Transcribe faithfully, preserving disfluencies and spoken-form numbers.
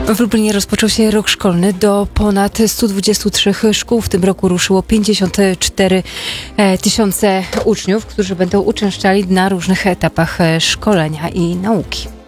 W Lublinie rozpoczął się rok szkolny. Do ponad stu dwudziestu trzech szkół w tym roku ruszyło pięćdziesiąt cztery tysiące uczniów, którzy będą uczęszczali na różnych etapach szkolenia i nauki.